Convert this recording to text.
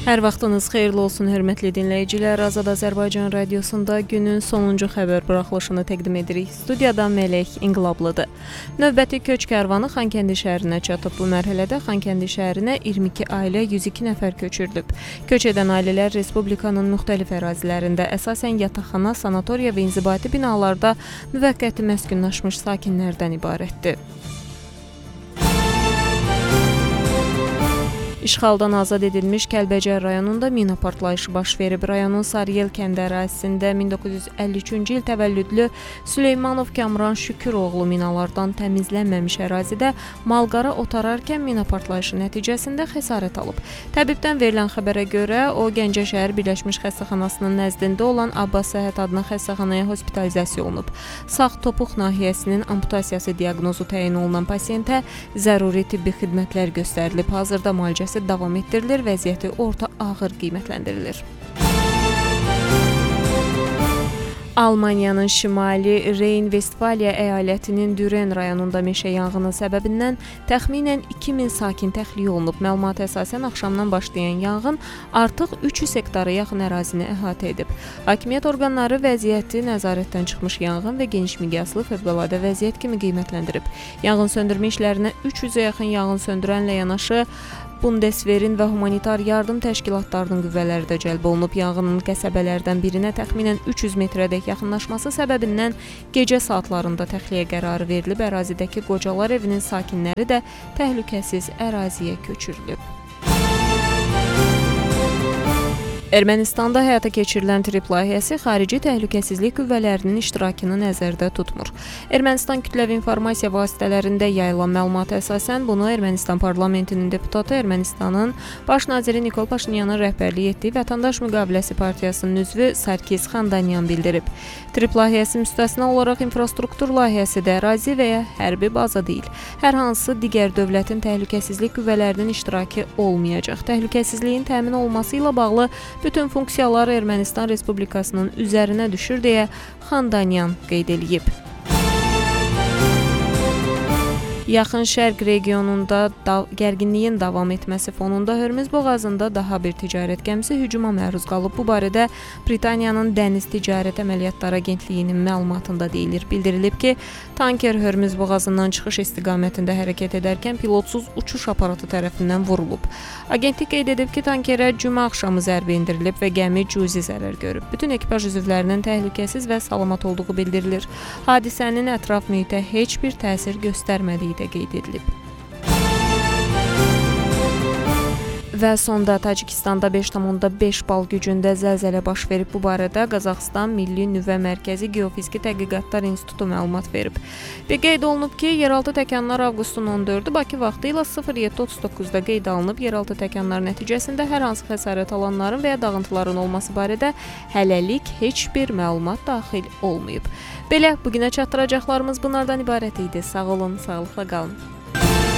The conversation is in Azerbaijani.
Hər vaxtınız xeyirli olsun, hörmətli dinləyicilər. Azad Azərbaycan radiosunda günün sonuncu xəbər buraxılışını təqdim edirik. Studiyada Mələk İnqilablıdır. Növbəti köç kərvanı Xankəndi şəhərinə çatıb. Bu mərhələdə Xankəndi şəhərinə 22 ailə, 102 nəfər köçürülüb. Köç edən ailələr Respublikanın müxtəlif ərazilərində, əsasən yataqxana, sanatoriya və inzibati binalarda müvəqqəti məskunlaşmış sakinlərdən ibarətdir. İşğaldan azad edilmiş Kəlbəcər rayonunda mina partlayışı baş verib. Rayonun Sarıyel kəndi ərazisində 1953-cü il təvəllüdlü Süleymanov Kamran Şüküroğlu minalardan təmizlənməmiş ərazidə malqara otararkən mina partlayışı nəticəsində xəsarət alıb. Təbibdən verilən xəbərə görə o, Gəncə şəhər Birləşmiş Xəstəxanasının nəzdində olan Abbas Səhət adına xəstəxanaya hospitalizasiya olunub. Sağ topuq nahiyəsinin amputasiyası diaqnozu təyin olunan pasiyentə zəruri tibbi xidmətlər göstərilib. Hazırda müalicəsi davam etdirilir, vəziyyəti orta ağır qiymətləndirilir. Almaniyanın şimali Reyn-Vestfaliya əyalətinin Düren rayonunda meşə yanğını səbəbindən təxminən 2000 sakin təxliyə olunub. Məlumata əsasən axşamdan başlayan yanğın artıq 300 hektara yaxın ərazini əhatə edib. Hakimiyyət orqanları vəziyyəti nəzarətdən çıxmış yanğın və geniş miqyaslı fövqəladə vəziyyət kimi qiymətləndirib. Yanğın söndürmə işlərinə 300-ə yaxın yanğın söndürənlə yanaşı Bundeswehr'in və humanitar yardım təşkilatlarının qüvvələri də cəlb olunub. Yanğının qəsəbələrdən birinə təxminən 300 metrədək yaxınlaşması səbəbindən gecə saatlarında təxliyə qərarı verilib. Ərazidəki qocalar evinin sakinləri də təhlükəsiz əraziyə köçürülüb. Ermənistanda həyata keçirilən TRIP layihəsi xarici təhlükəsizlik qüvvələrinin iştirakını nəzərdə tutmur. Ermənistan kütləvi informasiya vasitələrində yayılan məlumata əsasən bunu Ermənistan parlamentinin deputatı, Ermənistanın baş naziri Nikol Paşinyanın rəhbərlik etdiyi Vətəndaş Müqaviləsi partiyasının üzvü Sarkis Xandanyan bildirib. TRIP layihəsi müstəsna olaraq infrastruktur layihəsidir, ərazi və ya hərbi baza deyil. Hər hansı digər dövlətin təhlükəsizlik qüvvələrinin iştirakı olmayacaq. Təhlükəsizliyin təmin olunması ilə bağlı bütün funksiyalar Ermənistan Respublikasının üzərinə düşür deyə Xandanyan qeyd edib. Yaxın Şərq regionunda gərginliyin davam etməsi fonunda Hörmüz boğazında daha bir ticarət gəmisi hücuma məruz qalıb. Bu barədə Britaniyanın Dəniz Ticarət Əməliyyatları Agentliyinin məlumatında deyilir. Bildirilib ki, tanker Hörmüz boğazından çıxış istiqamətində hərəkət edərkən pilotsuz uçuş aparatı tərəfindən vurulub. Agentlik qeyd edib ki, tankerə cümə axşamı zərbə endirilib və gəmi cüzi zərər görüb. Bütün ekipaj üzvlərinin təhlükəsiz və salamat olduğu bildirilir. Hadisənin ətraf mühitə heç bir təsir göstərmədiyi də qeyd edilib. Və sonda Tacikistanda 5,5 bal gücündə zəlzələ baş verib. Bu barədə Qazaxıstan Milli Nüvə Mərkəzi Geofiziki Tədqiqatlar İnstitutu məlumat verib. Və qeyd olunub ki, yeraltı təkanlar avqustun 14-ü Bakı vaxtı ilə 07:39-da qeyd alınıb. Yeraltı təkanlar nəticəsində hər hansı xəsarət alanların və ya dağıntıların olması barədə hələlik heç bir məlumat daxil olmayıb. Belə, bugünə çatdıracaqlarımız bunlardan ibarət idi. Sağ olun, sağlıqla qalın.